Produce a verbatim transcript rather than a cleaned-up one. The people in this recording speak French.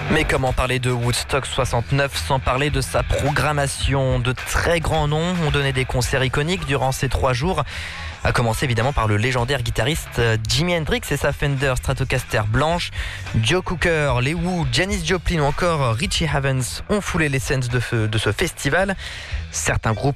Mais comment parler de Woodstock soixante-neuf sans parler de sa programmation? De très grands noms ont donné des concerts iconiques durant ces trois jours. À commencer évidemment par le légendaire guitariste Jimi Hendrix et sa Fender Stratocaster blanche. Joe Cocker, les Who, Janis Joplin ou encore Richie Havens ont foulé les scènes de, de ce festival. Certains groupes